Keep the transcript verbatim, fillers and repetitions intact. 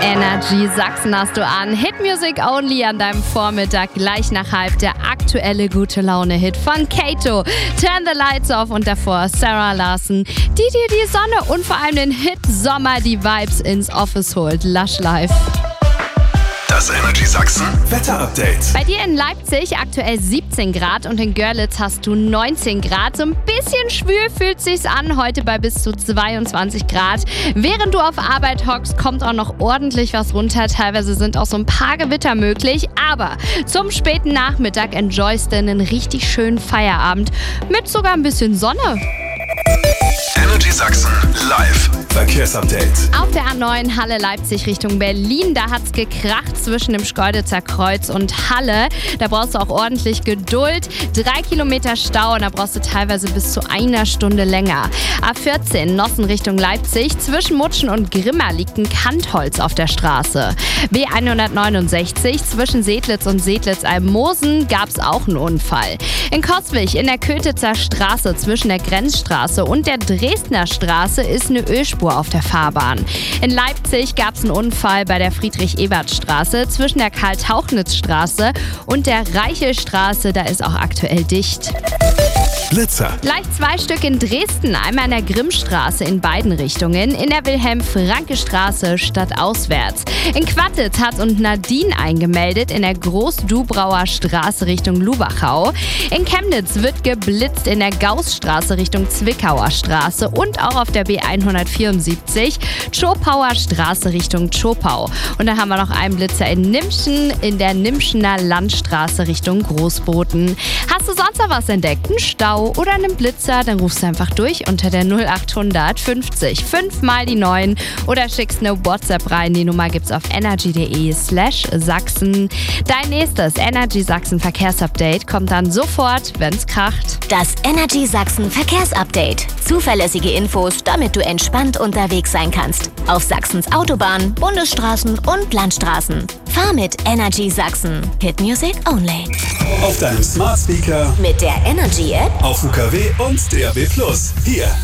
Energy Sachsen hast du an. Hit Music Only an deinem Vormittag, gleich nach halb der aktuelle Gute-Laune-Hit von Kato. Turn the Lights Off und davor Sarah Larson, die dir die Sonne und vor allem den Hit Sommer die Vibes ins Office holt. Lush Life. Das Energy Sachsen Wetter-Update. Bei dir in Leipzig aktuell siebzehn Grad und in Görlitz hast du neunzehn Grad. So ein bisschen schwül fühlt sich's an, heute bei bis zu zweiundzwanzig Grad. Während du auf Arbeit hockst, kommt auch noch ordentlich was runter. Teilweise sind auch so ein paar Gewitter möglich. Aber zum späten Nachmittag enjoyst du einen richtig schönen Feierabend mit sogar ein bisschen Sonne. Energy Sachsen live Verkehrsupdate. Auf der A neun Halle Leipzig Richtung Berlin, da hat's gekracht zwischen dem Schkeuditzer Kreuz und Halle. Da brauchst du auch ordentlich Geduld. Drei Kilometer Stau und da brauchst du teilweise bis zu einer Stunde länger. A vierzehn Nossen Richtung Leipzig. Zwischen Mutschen und Grimma liegt ein Kantholz auf der Straße. B hundertneunundsechzig zwischen Sedlitz und Sedlitz-Almosen gab's auch einen Unfall. In Coswig in der Kötitzer Straße zwischen der Grenzstraße und der Dresdner Straße ist eine Ölspur auf der Fahrbahn. In Leipzig gab es einen Unfall bei der Friedrich-Ebert-Straße zwischen der Karl-Tauchnitz-Straße und der Reichelstraße. Da ist auch aktuell dicht. Blitzer. Gleich zwei Stück in Dresden, einmal in der Grimmstraße in beiden Richtungen, in der Wilhelm-Franke-Straße stadtauswärts. In Quattitz hat und Nadine eingemeldet in der Groß-Dubrauer Straße Richtung Lubachau. In Chemnitz wird geblitzt in der Gaußstraße Richtung Zwickauer Straße und auch auf der B hundertvierundsiebzig Zschopauer Straße Richtung Zschopau. Und dann haben wir noch einen Blitzer in Nimschen in der Nimschener Landstraße Richtung Großboten. Hast du sonst noch was entdeckt? Ein Stau oder einen Blitzer? Dann rufst du einfach durch unter der null achthundert fünfzig fünf mal die neun oder schickst eine WhatsApp rein. Die Nummer gibt's auf energy.de slash Sachsen. Dein nächstes Energy Sachsen Verkehrsupdate kommt dann sofort, wenn's kracht. Das Energy Sachsen Verkehrsupdate. Zuverlässige Infos, damit du entspannt unterwegs sein kannst. Auf Sachsens Autobahnen, Bundesstraßen und Landstraßen. Fahr mit Energy Sachsen. Hit Music Only. Auf deinem Smart Speaker, mit der Energy App, auf U K W und D A B plus. Hier